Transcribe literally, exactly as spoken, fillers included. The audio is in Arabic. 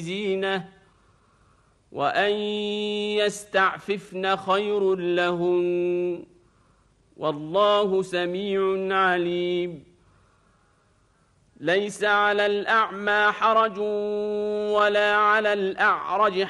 زينة وأن يستعففن خير لهن والله سميع عليم. ليس على الأعمى حرج ولا على الأعرج